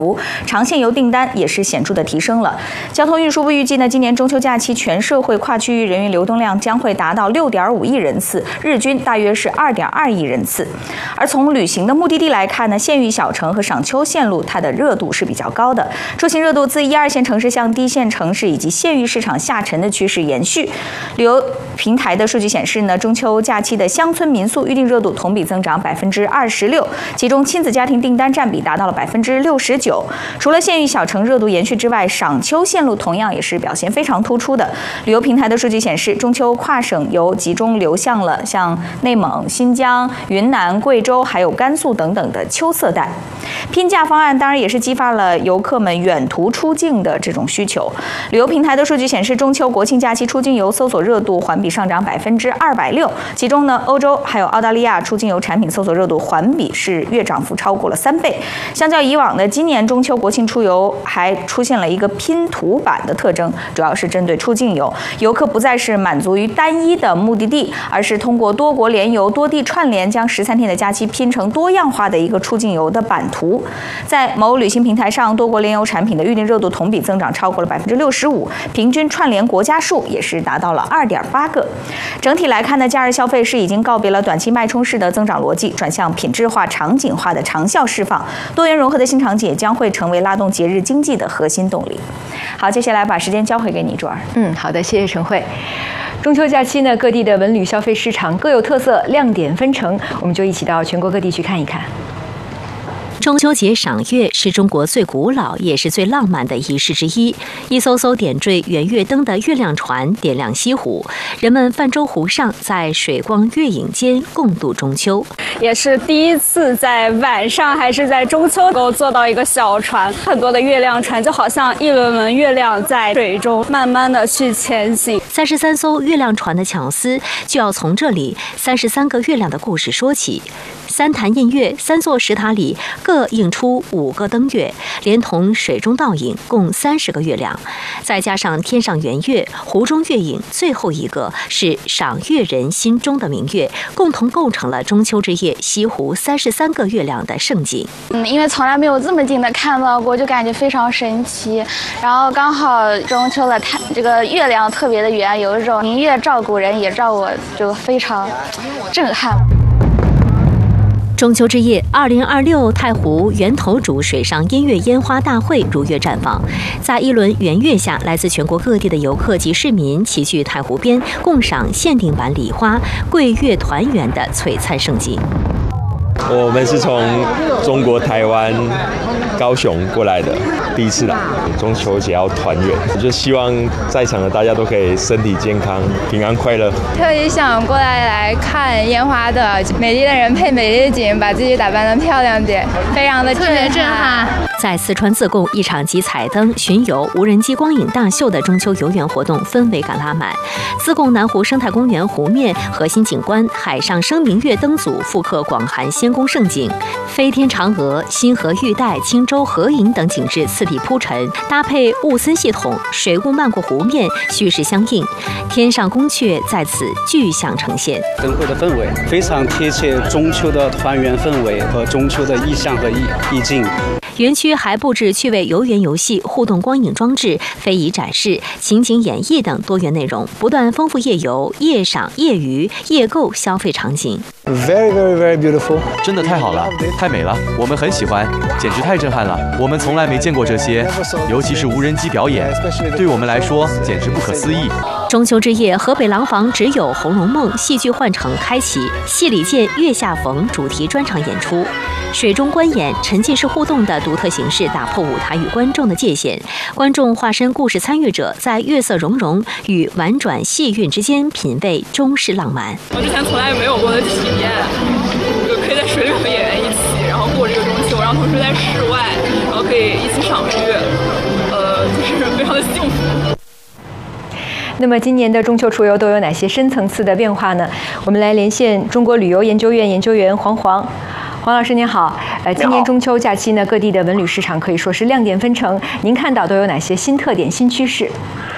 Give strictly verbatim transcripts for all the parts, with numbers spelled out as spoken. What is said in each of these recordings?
长线游订单也是显著的提升了。交通运输部预计呢，今年中秋假期全社会跨区域人员流动量将会达到六点五亿人次，日均大约是二点二亿人次。而从旅行的目的地来看呢，县域小城和赏秋线路它的热度是比较高的，出行热度自一二线城市向低线城市以及县域市场下沉的趋势延续。旅游平台的数据显示呢，中秋假期的乡村民宿预订热度同比增长百分之二十六，其中亲子家庭订单占比达到了百分之六十九。除了县域小城热度延续之外，赏秋线路同样也是表现非常突出的。旅游平台的数据显示，中秋跨省游集中流向了像内蒙、新疆、云南、贵州还有甘肃等等的秋色带。拼假方案当然也是激发了游客们远途出境的这种需求。旅游平台的数据显示，中秋国庆假期出境游搜索热度环比上涨百分之二百六，其中呢，欧洲还有澳大利亚出境游产品搜索热度环比是月涨幅超过了三倍。相较以往呢，今年中秋国庆出游还出现了一个拼图版的特征，主要是针对出境游，游客不再是满足于单一的目的地，而是通过多国联游、多地串联，将十三天的假期拼成多样化的一个出境游的版图。在某旅行平台上，多国联游产品的预订热度同比增长超过了百分之六十五，平均串联国家数也是达到了二点八个。整体来看呢，假日消费是已经告别了短期脉冲式的增长逻辑，转向品质化、场景化的长效释放，多元融合的新场景也将会成为拉动节日经济的核心动力。好，接下来把时间交回给你，卓儿。 嗯，好的，谢谢陈慧。中秋假期呢，各地的文旅消费市场各有特色，亮点纷呈，我们就一起到全国各地去看一看。 中秋节赏月是中国最古老也是最浪漫的仪式之一。一艘艘点缀圆月灯的月亮船点亮西湖，人们泛舟湖上，在水光月影间共度中秋。 也是第一次在晚上还是在中秋能够坐到一个小船，很多的月亮船就好像一轮轮月亮在水中慢慢的去前行。 三十三艘月亮船的巧思，就要从这里三十三个月亮的故事说起。三潭印月，三座石塔里各映出五个灯月，连同水中倒影，共三十个月亮，再加上天上圆月、湖中月影，最后一个是赏月人心中的明月，共同构成了中秋之夜西湖三十三个月亮的盛景。 嗯，因为从来没有这么近的看到过，就感觉非常神奇。然后刚好中秋了，它这个月亮特别的圆，有一种明月照古人，也照我，就非常震撼。 中秋之夜，二零二六太湖源头渚水上音乐烟花大会如约绽放。在一轮圆月下，来自全国各地的游客及市民齐聚太湖边，共赏限定版礼花、桂月团圆的璀璨盛景。 我们是从中国台湾高雄过来的，第一次来中秋节要团圆，我就希望在场的大家都可以身体健康、平安快乐。 特别想过来来看烟花的，美丽的人配美丽的景，把自己打扮得漂亮点，非常的特别震撼。 在四川自贡，一场集彩灯、巡游、无人机光影大秀的中秋游园活动氛围感拉满。自贡南湖生态公园湖面核心景观海上生明月灯组复刻广寒仙宫盛景，飞天嫦娥、星河玉带、青州合影等景致次第铺陈，搭配雾森系统，水雾漫过湖面，虚实相应，天上宫阙在此具象呈现。 灯会的氛围非常贴切中秋的团圆氛围和中秋的意象和意意境。 园区还布置趣味游园游戏、互动光影装置、非遗展示、情景演绎等多元内容，不断丰富夜游、夜赏、夜娱、夜购消费场景。 Very, very, very beautiful！ 真的太好了，太美了，我们很喜欢，简直太震撼了。我们从来没见过这些，尤其是无人机表演，对我们来说简直不可思议。 中秋之夜，河北廊坊只有《红楼梦》戏剧换乘开启，戏里见月下逢主题专场演出。水中观演、沉浸式互动的独特形式打破舞台与观众的界限，观众化身故事参与者，在月色融融与婉转戏韵之间品味中式浪漫。 我之前从来没有过的体验，就可以在水里和演员一起，然后过这个中秋，然后同时在室外，然后可以一起赏月，呃，就是非常的幸福。 那么今年的中秋出游都有哪些深层次的变化呢？我们来连线中国旅游研究院研究员黄黄。黄老师您好，呃，今年中秋假期呢，各地的文旅市场可以说是亮点纷呈。您看到都有哪些新特点、新趋势？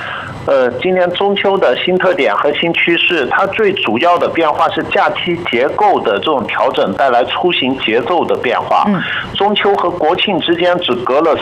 呃，今年中秋的新特点和新趋势，它最主要的变化是假期结构的这种调整带来出行节奏的变化。嗯，中秋和国庆之间只隔了